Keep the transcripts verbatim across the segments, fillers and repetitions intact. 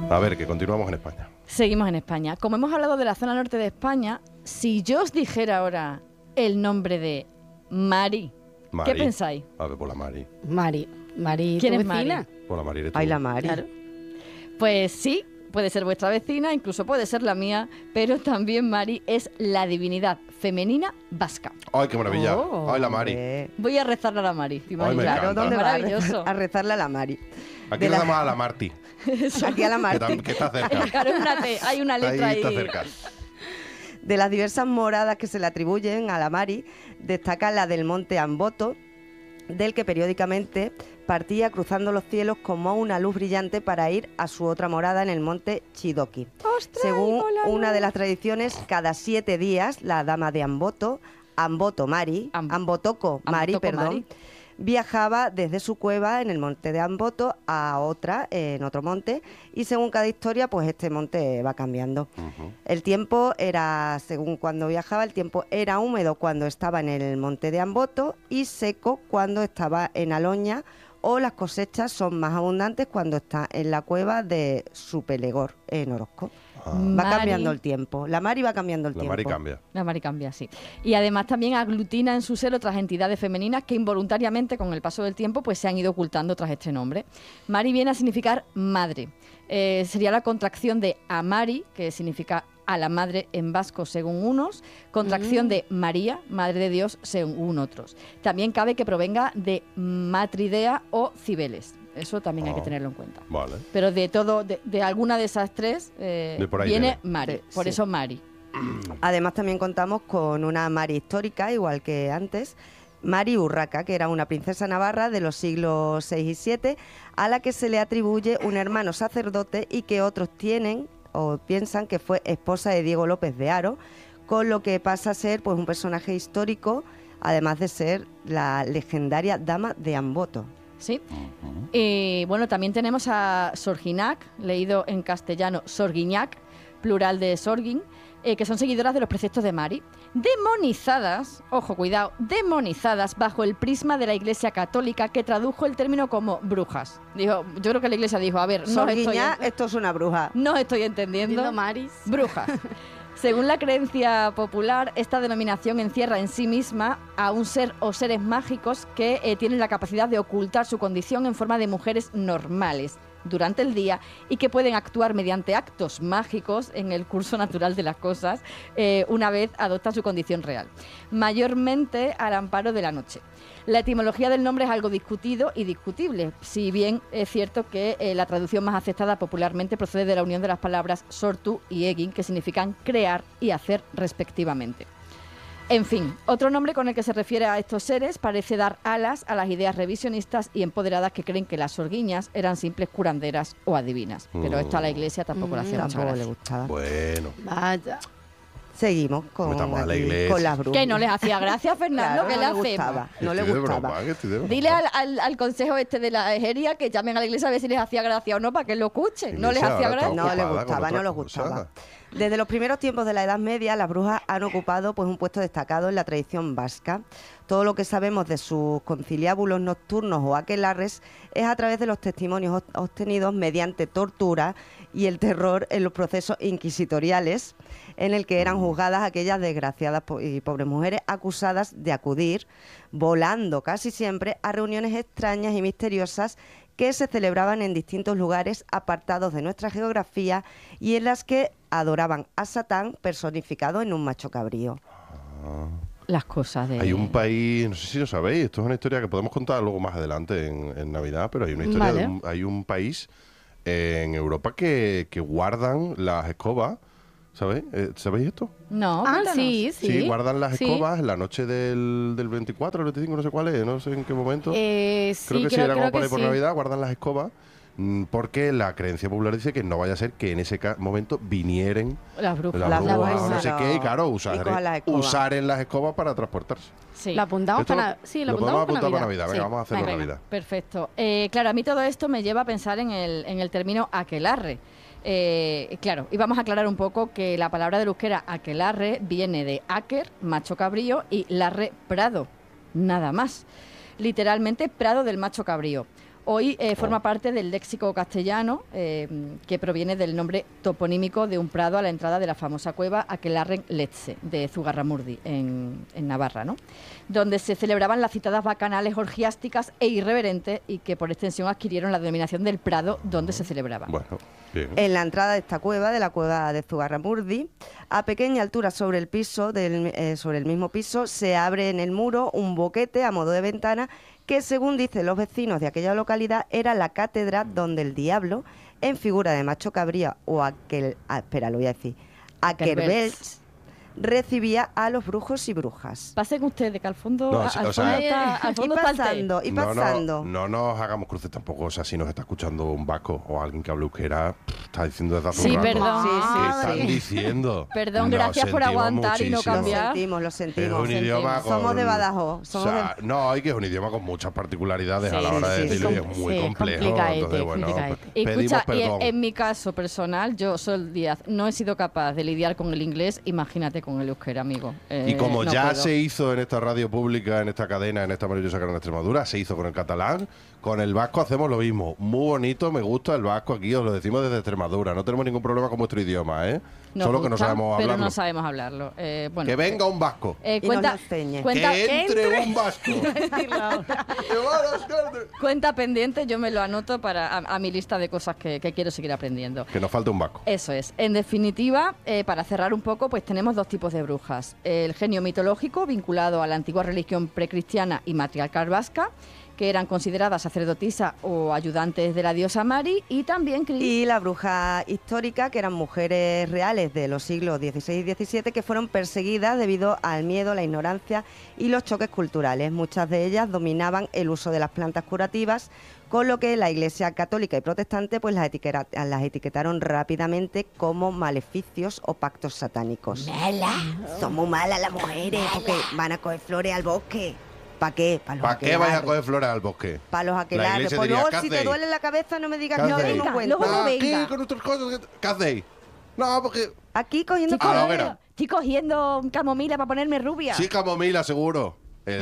A ver, que continuamos en España. Seguimos en España. Como hemos hablado de la zona norte de España, si yo os dijera ahora el nombre de Mari, Mari. ¿qué pensáis? A ver, por la Mari. Mari. Mari, ¿Quién ¿tu es vecina? Mari? Por la Mari eres tú. Ay, la Mari. Claro. Pues sí, puede ser vuestra vecina, incluso puede ser la mía, pero también Mari es la divinidad femenina vasca. Ay, qué maravilla. Oh, Ay, la Mari. hombre. Voy a rezarle a la Mari. ¿te Ay, me imaginas? Claro, encanta. ¿dónde va? A Maravilloso. rezar- A rezarle a la Mari. Aquí De le la- damos a la Marti, Aquí a la que, Mari. tam- que está cerca. Claro, una T, hay una letra Ahí ahí. está cerca. De las diversas moradas que se le atribuyen a la Mari, destaca la del monte Amboto, del que periódicamente partía cruzando los cielos como una luz brillante para ir a su otra morada en el monte Chidoki. Según una de las tradiciones, cada siete días la dama de Amboto, Amboto Mari, Am- Ambotoko Mari, Ambotoko perdón, Mari. viajaba desde su cueva en el monte de Amboto a otra en otro monte, y según cada historia, pues este monte va cambiando. Ujú. El tiempo era, según cuando viajaba, el tiempo era húmedo cuando estaba en el monte de Amboto y seco cuando estaba en Aloña, o las cosechas son más abundantes cuando está en la cueva de Supelegor, en Orozco. Ah, Va Mari- cambiando el tiempo. La Mari va cambiando el la tiempo. Mari cambia. La Mari cambia, sí. Y además también aglutina en su ser otras entidades femeninas que involuntariamente, con el paso del tiempo, pues se han ido ocultando tras este nombre. Mari viene a significar madre. Eh, sería la contracción de Amari, que significa a la madre en vasco según unos, contracción Mm. de María, madre de Dios, según otros. También cabe que provenga de Matridea o Cibeles. Eso también hay que Ah. tenerlo en cuenta. Vale. Pero de todo, de, de alguna de esas tres, eh, De por ahí viene viene. Mari. Sí, Por sí. eso Mari. Además también contamos con una Mari histórica, igual que antes, Mari Urraca, que era una princesa navarra de los siglos seis y siete, a la que se le atribuye un hermano sacerdote y que otros tienen o piensan que fue esposa de Diego López de Haro, con lo que pasa a ser pues un personaje histórico, además de ser la legendaria dama de Amboto. ¿Sí? Y bueno, también tenemos a Sorginac, leído en castellano Sorguiñac, plural de Sorgin, eh, que son seguidoras de los preceptos de Mari, demonizadas, ojo, cuidado, demonizadas bajo el prisma de la Iglesia Católica, que tradujo el término como brujas. Dijo, yo creo que la Iglesia dijo, a ver, no os estoy, Sorguiñá, en- esto es una bruja. no os estoy entendiendo. Viendo Maris. Brujas. Según la creencia popular, esta denominación encierra en sí misma a un ser o seres mágicos que eh, tienen la capacidad de ocultar su condición en forma de mujeres normales durante el día y que pueden actuar mediante actos mágicos en el curso natural de las cosas eh, una vez adoptan su condición real, mayormente al amparo de la noche. La etimología del nombre es algo discutido y discutible, si bien es cierto que eh, la traducción más aceptada popularmente procede de la unión de las palabras sortu y egin, que significan crear y hacer respectivamente. En fin, otro nombre con el que se refiere a estos seres parece dar alas a las ideas revisionistas y empoderadas que creen que las sorguiñas eran simples curanderas o adivinas. Pero esto a la Iglesia tampoco le hacía Mm, mucha Tampoco le gracia. gustaba. Bueno. Vaya. Seguimos con, Metamos a la aquí, iglesia. con las brujas. Que no les hacía gracia, Fernando, Claro, que no le le hacemos. gustaba. No le Estoy de gustaba. broma, que estoy de broma. Dile al, al- al consejo este de la ejería que llamen a la iglesia a ver si les hacía gracia o no, para que lo escuchen. No les Iglesia, hacía ahora está gracia. No le ocupada con gustaba, no otras les cosas. gustaba. Desde los primeros tiempos de la Edad Media, las brujas han ocupado pues un puesto destacado en la tradición vasca. Todo lo que sabemos de sus conciliábulos nocturnos o aquelarres es a través de los testimonios ob- obtenidos mediante tortura y el terror en los procesos inquisitoriales, en el que eran juzgadas aquellas desgraciadas po- y pobres mujeres acusadas de acudir, volando casi siempre, a reuniones extrañas y misteriosas que se celebraban en distintos lugares apartados de nuestra geografía y en las que adoraban a Satán personificado en un macho cabrío. Las cosas de... Hay un país, no sé si lo sabéis, esto es una historia que podemos contar luego más adelante en, en Navidad, pero hay una historia, Vale. de un, hay un país eh, en Europa que, que guardan las escobas, ¿sabéis? Eh, ¿Sabéis esto? No, Ah, cuéntanos. sí, sí. Sí, guardan las Sí. escobas la noche del, del veinticuatro, el veinticinco, no sé cuál es, no sé en qué momento. Eh, creo sí, que sí, creo, era como creo por que ahí por sí. Navidad, guardan las escobas, mm, porque la creencia popular dice que no vaya a ser que en ese ca- momento vinieren Las brujas. las Las brujas brujas, o no sé no. qué, y claro, Y usar, cojan las escobas. usar en las escobas para transportarse. Sí. Lo apuntamos Esto para... lo- Sí, lo lo podemos apuntamos apuntar para para Navidad. Venga, Sí. vamos a hacerlo Venga, en Navidad. Perfecto. Eh, claro, a mí todo esto me lleva a pensar en el, en el término aquelarre. Eh, claro, y vamos a aclarar un poco que la palabra del euskera aquelarre viene de áquer, macho cabrío, y larre, prado, nada más. Literalmente prado del macho cabrío. Hoy eh, forma parte del léxico castellano, eh, que proviene del nombre toponímico de un prado a la entrada de la famosa cueva Aquelarre Letze, de Zugarramurdi, en, en Navarra, ¿no? Donde se celebraban las citadas bacanales orgiásticas e irreverentes y que por extensión adquirieron la denominación del prado donde se celebraban. Bueno, bien. En la entrada de esta cueva, de la cueva de Zugarramurdi, a pequeña altura sobre el piso, del, eh, sobre el mismo piso, se abre en el muro un boquete a modo de ventana que, según dicen los vecinos de aquella localidad, era la cátedra donde el diablo, en figura de macho cabría o aquel, ah, espera, lo voy a decir, Aquerbelch, recibía a los brujos y brujas. Pasen ustedes, que al fondo, No, a- sí, al o fondo sea, está, al fondo y está el té. pasando, y No, no, pasando. no nos hagamos cruces tampoco. O sea, si nos está escuchando un vasco o alguien que hable euskera, pff, está diciendo desde hace Sí, un rato. perdón. Sí, sí, ¿Qué sí. están diciendo? Perdón, Lo gracias por sentimos aguantar y no muchísimo. Lo cambiar. sentimos, lo Es sentimos. un idioma con... Somos de Badajoz, O somos sea, de- no, hay que es un idioma con muchas particularidades a la Sí, hora de sí, decirlo sí, y es muy sí, complejo. complicaete, Entonces, bueno, complicaete. pues, Y pedimos escucha, y en, perdón. en mi caso personal, yo, Sol Díaz, no he sido capaz de lidiar con el inglés, imagínate con el euskera, amigo. Eh, Y como no ya puedo. se hizo en esta radio pública, en esta cadena, en esta maravillosa cadena de Extremadura, se hizo con el catalán, con el vasco hacemos lo mismo. Muy bonito, me gusta el vasco aquí, os lo decimos desde Extremadura. No tenemos ningún problema con vuestro idioma, ¿eh? Nos Solo que no gusta, sabemos pero hablarlo. no sabemos hablarlo. Eh, bueno, Que venga un vasco. eh, Y nos cuenta, lo enseñe. cuenta, que entre un vasco. Decirlo. Que buenas tardes. cuenta pendiente, yo me lo anoto para a, a mi lista de cosas que, que quiero seguir aprendiendo. Que nos falta un vasco. Eso es. En definitiva, eh, para cerrar un poco, pues tenemos dos tipos de brujas. El genio mitológico, vinculado a la antigua religión precristiana y matriarcal vasca, que eran consideradas sacerdotisas o ayudantes de la diosa Mari, y también Cris- Y la bruja histórica, que eran mujeres reales de los siglos dieciséis y diecisiete, que fueron perseguidas debido al miedo, la ignorancia y los choques culturales. Muchas de ellas dominaban el uso de las plantas curativas, con lo que la Iglesia católica y protestante pues las, etiquera- las etiquetaron rápidamente como maleficios o pactos satánicos. Mala. Son muy malas las mujeres porque van a coger flores al bosque. ¿Para qué? ¿Para ¿Para qué vais a coger flores al bosque? Para los La aquelarres. iglesia Pues diría, luego, ¿qué si te hacéis? duele la cabeza, no me digas ¿Qué que no hacéis? tengo venga, cuenta. luego no Aquí venga. con nuestras cosas. ¿Qué hacéis? No, porque... Aquí cogiendo A la flores. hoguera. Estoy cogiendo camomila para ponerme rubia. Sí, camomila, seguro.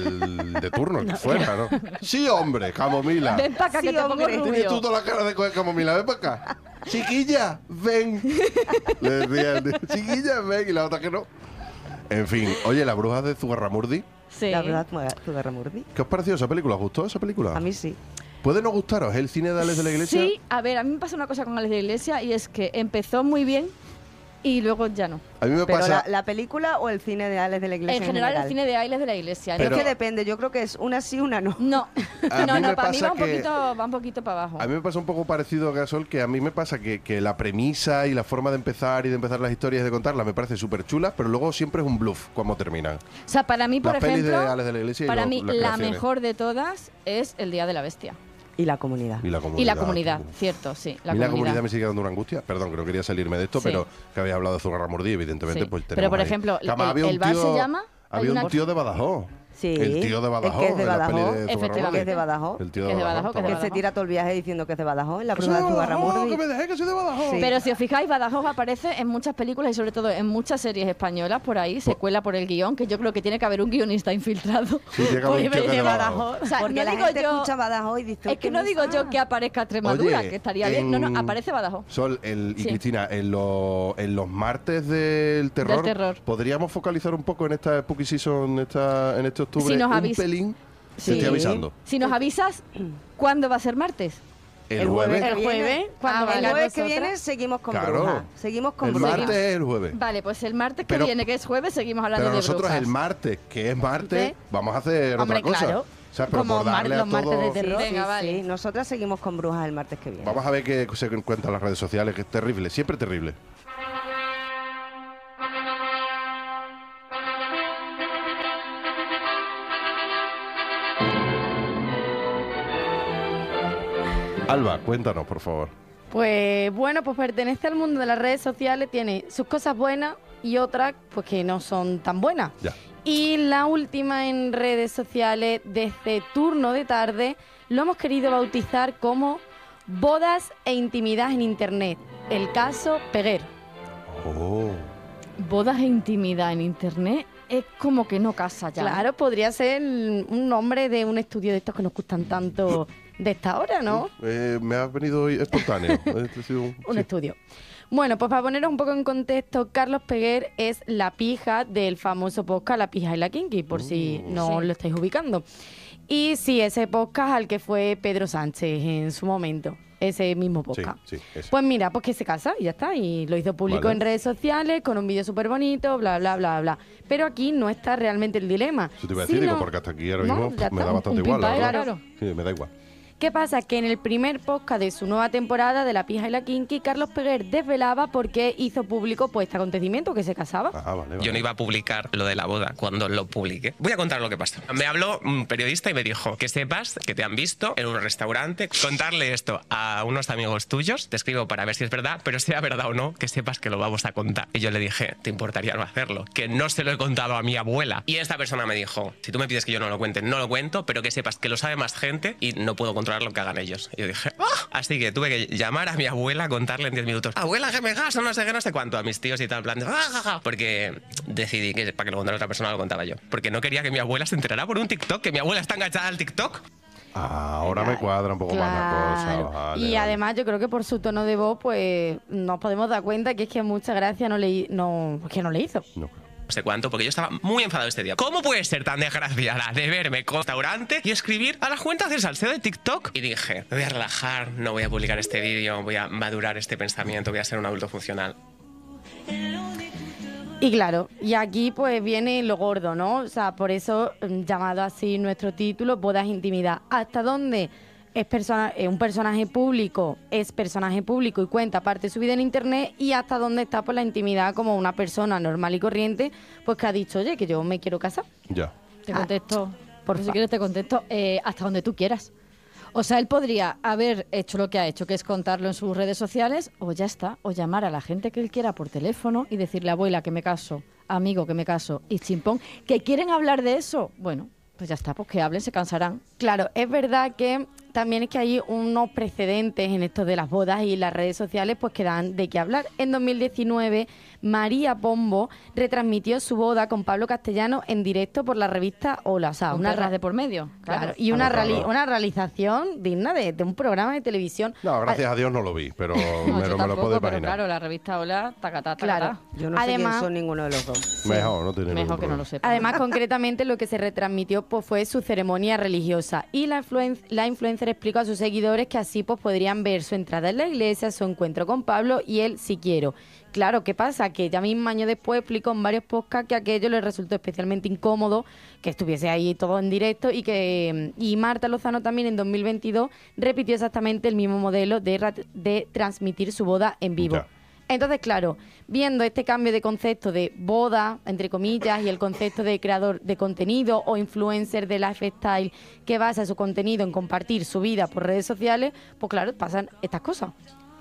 El de turno, el que fuera, ¿no? Sí, hombre, camomila. Ven para acá Sí, que te pongo hombre. Tienes rubio. tú toda la cara de coger camomila, ven para acá. Chiquilla, ven. Le decía el de, chiquilla, ven. Y la otra que no. En fin, oye, la bruja de Zugarramurdi. Sí. La verdad, Zugarramurdi. ¿Qué os pareció esa película? ¿Os gustó esa película? A mí sí. ¿Puede no gustaros el cine de Alex de la Iglesia? Sí, a ver, a mí me pasa una cosa con Alex de la Iglesia y es que empezó muy bien y luego ya no. A mí me Pero pasa... la, la película o el cine de Alex de la Iglesia En general, el cine de Ailes de la Iglesia. Pero- Es que depende, yo creo que es una sí, una no. No, A no, mí no, me para mí pasa va un, que- poquito, va un poquito para abajo. A mí me pasa un poco parecido a Gasol, que a mí me pasa que, que la premisa y la forma de empezar y de empezar las historias y de contarlas me parece súper chula, pero luego siempre es un bluff cuando terminan. O sea, para mí, por Las pelis de ejemplo, Alex de la Iglesia y para lo- mí las la creaciones. mejor de todas es El Día de la Bestia. Y la comunidad. Y la comunidad. Y la comunidad, Uf. cierto, sí, la A mí la comunidad. comunidad me sigue dando una angustia. Perdón, que no quería salirme de esto, Sí. pero que había hablado de Zugarramurdi, evidentemente, Sí. pues Pero, tenemos por ahí. ejemplo, Que además el- había un el bar se tío- llama, hay Había una- un tío de Badajoz. Sí. El tío de Badajoz. El que es de en la peli Badajoz. de Zugarramurdi. Efectivamente. Que es de Badajoz. El tío Que de es de Badajoz. Badajoz, que es de Que está se tira todo el viaje diciendo que es de Badajoz, en la Que bruja soy de de Badajoz, Zugarramurdi. que me dejé, que soy de Badajoz. Sí. Pero si os fijáis, Badajoz aparece en muchas películas y sobre todo en muchas series españolas por ahí, se cuela por el guión, que yo creo que tiene que haber un guionista infiltrado. Sí, tiene que haber un tío que es de Badajoz. O sea, Porque no la digo gente yo, escucha Badajoz y dice... es que no digo yo que aparezca Extremadura, Oye, que estaría bien. No, no, en- aparece Badajoz. Sol el, y Sí. Cristina, en, lo- en los martes del terror, terror. podríamos focalizar un poco en esta Spooky Season, esta, en este octubre, Si nos un avis- pelín. Sí. Te estoy avisando. Si nos avisas, ¿cuándo va a ser martes? El, El jueves. jueves. El jueves, cuando Ah, El vale. vengan jueves que nosotras. viene seguimos con Claro. bruja. Seguimos con El bruja. martes es el jueves. Vale, pues el martes Pero- que viene, que es jueves, seguimos hablando Pero de nosotros brujas. el martes, que es martes, Sí. vamos a hacer Hombre, otra cosa. claro. O sea, pero Como por darle mar- a los martes todo- de Sí, terror. sí, Venga, sí. vale. Nosotras seguimos con brujas el martes que viene. Vamos a ver qué se encuentran las redes sociales, que es terrible, siempre terrible. Alba, cuéntanos, por favor. Pues bueno, pues pertenece al mundo de las redes sociales, tiene sus cosas buenas y otras pues que no son tan buenas. Ya. Y la última en redes sociales desde turno de tarde lo hemos querido bautizar como bodas e intimidad en internet. El caso Peguer. Oh. Bodas e intimidad en internet es como que no casa ya. Claro, podría ser un nombre de un estudio de estos que nos gustan tanto de esta hora, ¿no? Eh, me ha venido hoy espontáneo. Este ha sido un Un sí. estudio. Bueno, pues para poneros un poco en contexto, Carlos Peguer es la pija del famoso podcast La Pija y la Kinky, por si no Sí. lo estáis ubicando. Y sí, ese podcast al que fue Pedro Sánchez en su momento, ese mismo Sí, podcast. sí, ese. Pues mira, pues que se casa y ya está. Y lo hizo público Vale. en redes sociales con un vídeo súper bonito, bla, bla, bla, bla. Pero aquí no está realmente el dilema. Eso te iba a decir, sino- digo, porque hasta aquí ahora No, mismo ya me está, da un- bastante un igual. la pimpa, verdad. claro. Sí, me da igual. ¿Qué pasa? Que en el primer podcast de su nueva temporada de La Pija y la Kinky, Carlos Peguer desvelaba por qué hizo público pues este acontecimiento, que se casaba. Ah, vale, vale. Yo no iba a publicar lo de la boda cuando lo publiqué. Voy a contar lo que pasó. Me habló un periodista y me dijo que sepas que te han visto en un restaurante. Contarle esto a unos amigos tuyos, te escribo para ver si es verdad, pero sea verdad o no, que sepas que lo vamos a contar. Y yo le dije, ¿te importaría no hacerlo? Que no se lo he contado a mi abuela. Y esta persona me dijo, si tú me pides que yo no lo cuente, no lo cuento, pero que sepas que lo sabe más gente y no puedo controlar lo que hagan ellos. Y yo dije, ¡ah! Así que tuve que llamar a mi abuela, contarle en diez minutos, abuela, que me gasto, no sé qué, no sé cuánto, a mis tíos y tal, en plan de, ¡ah, ja, ja! Porque decidí que para que lo contara otra persona lo contaba yo. Porque no quería que mi abuela se enterara por un TikTok, que mi abuela está enganchada al TikTok. Ah, ahora me cuadra un poco más la Claro. cosa. Vale, y vale. además yo creo que por su tono de voz pues nos podemos dar cuenta que es que mucha gracia no le, no, que no le hizo. No. No sé cuánto, porque yo estaba muy enfadado este día. ¿Cómo puedes ser tan desgraciada de verme con restaurante y escribir a las cuentas del salseo de TikTok? Y dije, me voy a relajar, no voy a publicar este vídeo, voy a madurar este pensamiento, voy a ser un adulto funcional. Y claro, y aquí pues viene lo gordo, ¿no? O sea, por eso mm, llamado así nuestro título, Bodas Intimidad. ¿Hasta dónde es persona, eh, un personaje público es personaje público y cuenta parte de su vida en internet? Y hasta dónde está pues la intimidad como una persona normal y corriente, pues que ha dicho, oye, que yo me quiero casar. Ya. Te Ah, contesto. por Yo, si fa- quieres te contesto eh, hasta donde tú quieras. O sea, él podría haber hecho lo que ha hecho, que es contarlo en sus redes sociales, o ya está, o llamar a la gente que él quiera por teléfono y decirle, abuela, que me caso, amigo, que me caso, y chimpón, que quieren hablar de eso. Bueno, pues ya está, pues que hablen, se cansarán. Claro, es verdad que también es que hay unos precedentes en esto de las bodas y las redes sociales pues que dan de qué hablar. En dos mil diecinueve, María Pombo retransmitió su boda con Pablo Castellano en directo por la revista Hola. O sea, Con una perras ra- de por medio. Claro, y una, Ah, claro. reali- una realización digna de, de un programa de televisión. No, gracias a Dios no lo vi, pero No, me, yo lo, me lo tampoco, puedo pero imaginar. claro, la revista Hola, tacatá, tacatá. Claro. Yo no sé Además- quién son ninguno de los dos. Mejor, no tiene ningún Mejor que no problema. lo sepa. Además, concretamente, lo que se retransmitió pues, fue su ceremonia religiosa. Y la, influen- la influencer explicó a sus seguidores que así pues, podrían ver su entrada en la iglesia, su encuentro con Pablo y el si quiero. Claro, ¿qué pasa? Que ya mismo años después explicó en varios podcasts que aquello le resultó especialmente incómodo, que estuviese ahí todo en directo y que y Marta Lozano también en dos mil veintidós repitió exactamente el mismo modelo de, rat- de transmitir su boda en vivo. Ya. Entonces, claro, viendo este cambio de concepto de boda, entre comillas, y el concepto de creador de contenido o influencer de lifestyle que basa su contenido en compartir su vida por redes sociales, pues claro, pasan estas cosas.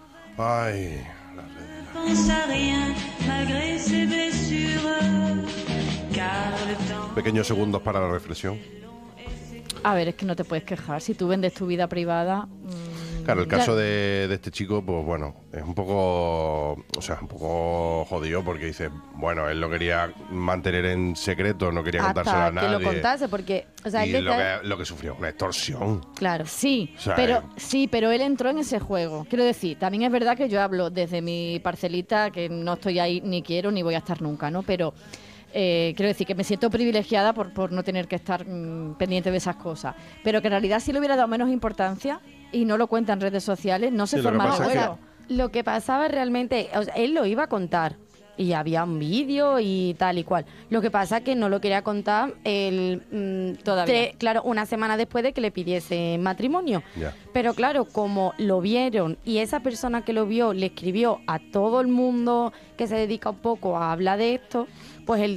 Ay, pense à rien malgré ses blessures, car le temps pequeños segundos para la reflexión. A ver, es que no te puedes quejar. Si tú vendes tu vida privada... mm, Claro, el ya- caso de, de este chico, pues bueno, es un poco, o sea, un poco jodido porque dice, bueno, él lo quería mantener en secreto, no quería contárselo a Hasta que nadie. lo contase, porque, o sea, y él lo está- que, lo que sufrió, una extorsión. claro. Sí, O sea, pero eh. sí, pero él entró en ese juego. Quiero decir, también es verdad que yo hablo desde mi parcelita, que no estoy ahí ni quiero ni voy a estar nunca, ¿no? Pero eh, quiero decir que me siento privilegiada por, por no tener que estar mm, pendiente de esas cosas. Pero que en realidad si le hubiera dado menos importancia y no lo cuenta en redes sociales, no se Sí, lo que formaba pasa es que- juego. Lo que pasaba realmente, o sea, él lo iba a contar y había un vídeo y tal y cual. Lo que pasa es que no lo quería contar el mm, Todavía. tre- claro, una semana después de que le pidiese matrimonio. Ya. Pero claro, como lo vieron y esa persona que lo vio le escribió a todo el mundo que se dedica un poco a hablar de esto, pues el